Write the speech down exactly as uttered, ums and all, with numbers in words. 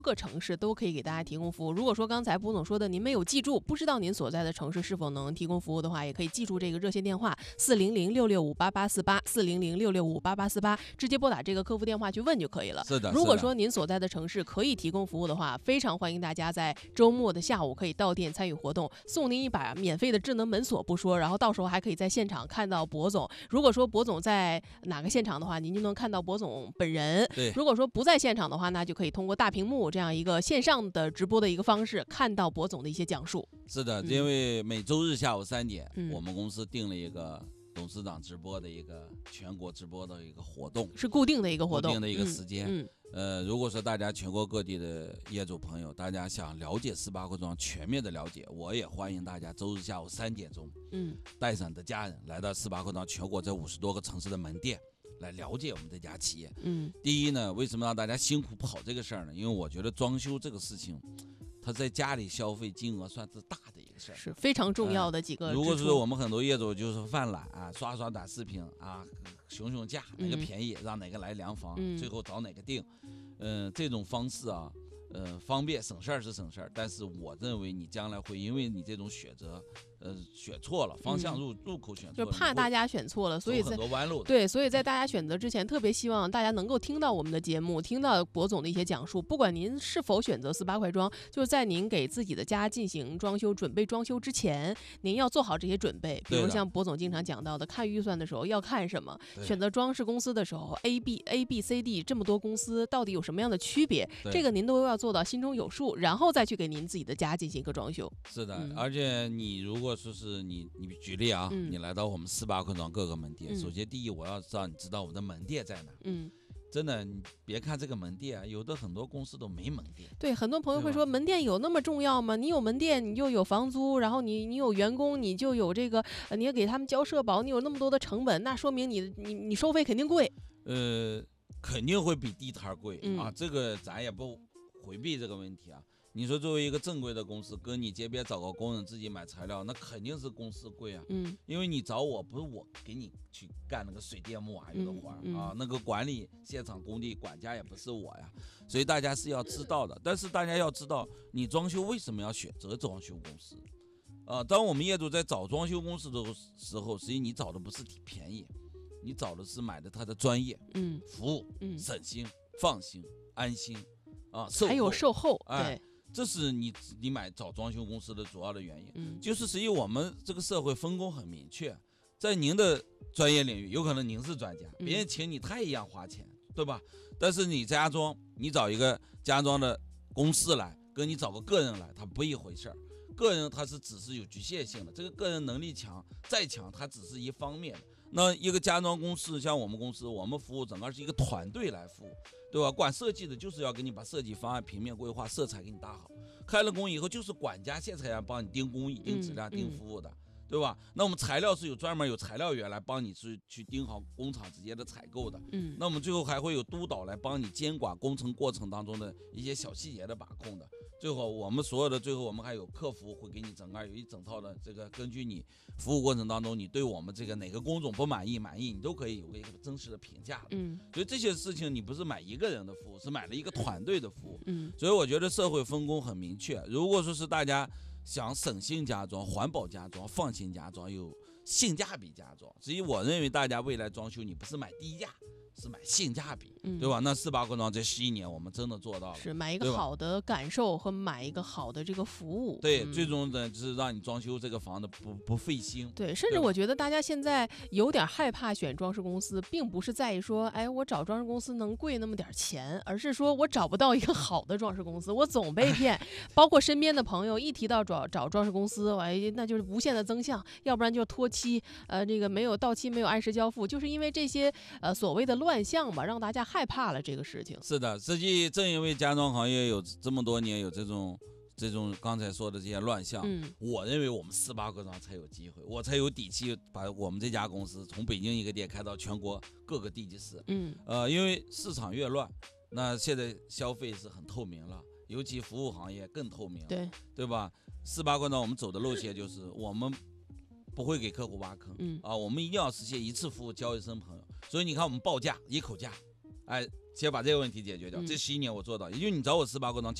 各城市都可以给大家提供服务。如果说刚才卜总说的您没有记住，不知道您所在的城市是否能提供服务的话，也可以记住这个热线电话四零零六六五八八四八四零零六六五八八四八，直接拨打这个客服电话去问就可以了。 是的， 如果说您所在的城市可以提供服务的话，非常欢迎大家在周末的下午可以到店参与活动，送您一把免费的智能门锁不说，然后到时候还可以在现场看到卜总。如果说卜总在哪个现场的话，您就能看到卜总本人。 对， 如果说不在现场的话，那就可以通过大屏幕这样一个线上的直播的一个方式，看到卜总的一些讲述。 是的， 嗯、 因为每周日下午三点、 嗯， 我们公司定了一个董事长直播的一个全国直播的一个活动， 是固定的一个活动， 固定的一个时间。 嗯， 嗯呃，如果说大家全国各地的业主朋友，大家想了解斯巴克庄全面的了解，我也欢迎大家周日下午三点钟，嗯，带上你的家人来到斯巴克庄全国这五十多个城市的门店。来了解我们这家企业。嗯，第一呢，为什么让大家辛苦跑这个事儿呢？因为我觉得装修这个事情，它在家里消费金额算是大的一个事儿， 是非常重要的几个、呃。 如果是我们很多业主就是犯懒啊，刷刷短视频啊，熊熊价，哪个便宜、嗯、让哪个来量房、嗯，最后找哪个定，嗯、呃，这种方式啊，呃，方便省事儿是省事儿，但是我认为你将来会因为你这种选择。呃，选错了方向入、嗯、入口选错了， 就怕大家选错了，所以在很多弯路。 对，所以在大家选择之前，特别希望大家能够听到我们的节目，听到卜总的一些讲述。不管您是否选择斯巴快装，就是在您给自己的家进行装修、准备装修之前，您要做好这些准备。比如像卜总经常讲到的，看预算的时候要看什么，选择装饰公司的时候 ，A B A B C D 这么多公司到底有什么样的区别，这个您都要做到心中有数，然后再去给您自己的家进行一个装修。 是的，嗯、而且你如果说是你，你举例啊、嗯，你来到我们斯巴克庄各个门店、嗯，首先第一，我要知道你知道我的门店在哪。嗯，真的，你别看这个门店啊，有的很多公司都没门店。 对，很多朋友会说，门店有那么重要吗？你有门店，你就有房租，然后你你有员工，你就有这个，呃、你要给他们交社保，你有那么多的成本，那说明你你你收费肯定贵。 呃，肯定会比地摊贵、嗯、啊，这个咱也不回避这个问题啊。你说作为一个正规的公司，跟你街边找个工人自己买材料，那肯定是公司贵啊。嗯，因为你找我不是我给你去干那个水电木瓦油的活、嗯嗯、啊，那个管理现场工地管家也不是我呀，所以大家是要知道的。但是大家要知道，你装修为什么要选择装修公司？啊，当我们业主在找装修公司的时候，实际你找的不是挺便宜，你找的是买的他的专业，嗯，服务，嗯，省心、放心、安心，啊，售后还有售后， 哎。对，这是你你买找装修公司的主要的原因，嗯，就是实际我们这个社会分工很明确，在您的专业领域，有可能您是专家，别人请你他也一样花钱，对吧？但是你家装，你找一个家装的公司来，跟你找个个人来，它不一回事儿。个人他是只是有局限性的，这个个人能力强再强，他只是一方面。那一个家装公司，像我们公司，我们服务整个是一个团队来服务，对吧？管设计的就是要给你把设计方案、平面规划、色彩给你搭好。开了工以后，就是管家现场帮你定工艺、定质量、定服务的，对吧？那我们材料是有专门有材料员来帮你去去定好工厂直接的采购的。嗯，那我们最后还会有督导来帮你监管工程过程当中的一些小细节的把控的。最后我们所有的最后我们还有客服会给你整个有一整套的这个，根据你服务过程当中你对我们这个哪个工种不满意满意，你都可以有一个真实的评价的。嗯，所以这些事情你不是买一个人的服务，是买了一个团队的服务。嗯，所以我觉得社会分工很明确。如果说是大家想省心家装、环保家装、放心家装、有性价比家装，所以我认为大家未来装修你不是买低价，是买性价比，嗯、对吧？那斯巴克庄这十一年我们真的做到了， 是买一个好的感受和买一个好的这个服务。 对，嗯、最终的就是让你装修这个房子不不费心。 对，甚至我觉得大家现在有点害怕选装饰公司，并不是在于说，哎，我找装饰公司能贵那么点钱，而是说我找不到一个好的装饰公司，我总被骗。包括身边的朋友一提到找找装饰公司，哎，那就是无限的增项，要不然就拖期，呃，这个没有到期，没有按时交付，就是因为这些呃所谓的乱象吧，让大家害怕了这个事情。 是的，实际正因为家装行业有这么多年有这种这种刚才说的这些乱象，嗯，我认为我们斯巴克庄才有机会，我才有底气把我们这家公司从北京一个店开到全国各个地级市。嗯，呃，因为市场越乱，那现在消费是很透明了，尤其服务行业更透明了，对对吧？斯巴克庄我们走的路线就是我们不会给客户挖坑，嗯啊，我们一定要实现一次服务交一生朋友。所以你看我们报价一口价，哎， 先把这个问题解决掉。 嗯、 这十一年我做到，也就是你找我十八个庄。